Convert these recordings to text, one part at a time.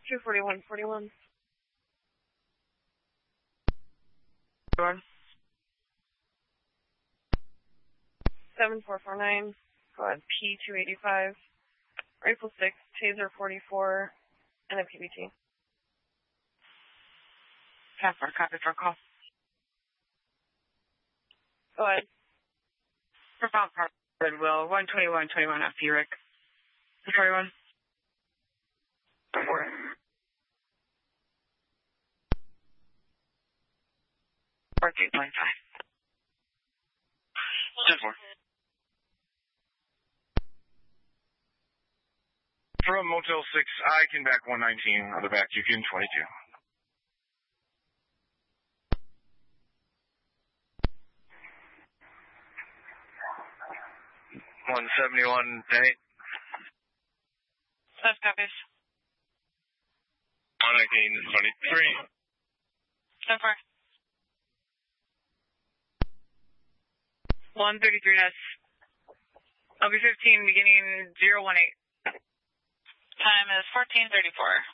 24141. 7449. Go ahead. P285. Rifle 6. Taser 44. And a PBT. 10-4, copy for call. Go ahead. For Mount Goodwill, 12121 FP, Rick. 41. 4. 48.5. 10-4. From Motel 6, I can back 119 on the back. You can 22. 171, 8. Left copies. 119, 23. 10-4. 133 S. LB15 beginning 018. Time is 14:34.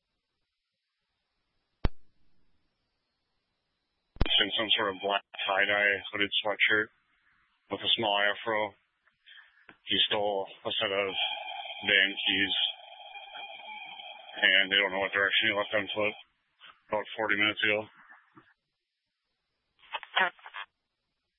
In some sort of black tie-dye hooded sweatshirt with a small afro. He stole a set of van keys, and they don't know what direction he left them foot about 40 minutes ago.